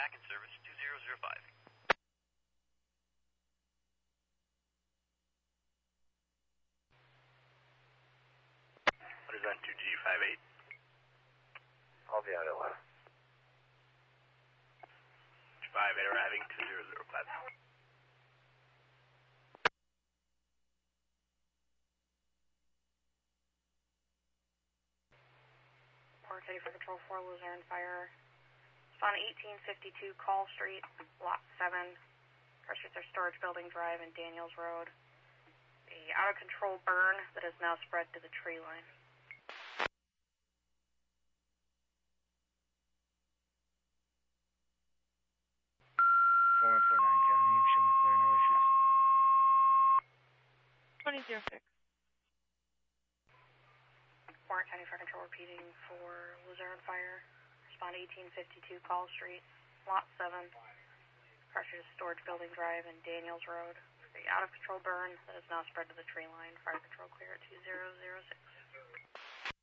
back in service 2005. What is on 2G58? I'll be out at 11. 58 arriving 2005. Port City for Control 4, Luzerne Fire. It's on 1852 Call Street, Lot 7. Pressures are Storage Building Drive and Daniels Road. The out-of-control burn that has now spread to the tree line. 4149 County, you can show me clear, no issues. 2006. Warren County Fire Control repeating for Luzerne Fire. Respond 1852 Call Street, Lot 7. Pressure to Storage Building Drive and Daniels Road. The out-of-control burn that has now spread to the tree line. Fire control clear at 2006.